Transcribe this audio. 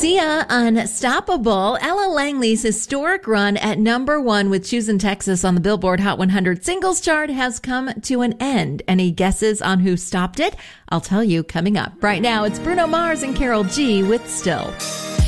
Sia, Unstoppable. Ella Langley's historic run at number one with Choosing Texas on the Billboard Hot 100 singles chart has come to an end. Any guesses on who stopped it? I'll tell you coming up. Right now, it's Bruno Mars and Karol G with Still.